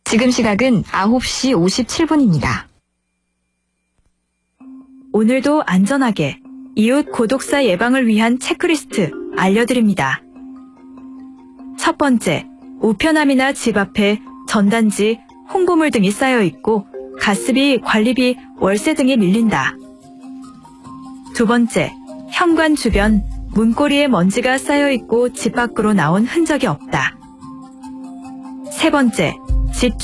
지금 시각은 9시 57분입니다. 오늘도 안전하게 이웃 고독사 예방을 위한 체크리스트 알려드립니다. 첫 번째, 우편함이나 집 앞에 전단지, 홍보물 등이 쌓여 있고 가스비, 관리비, 월세 등이 밀린다. 두 번째, 현관 주변 문고리에 먼지가 쌓여 있고 집 밖으로 나온 흔적이 없다. 세 번째,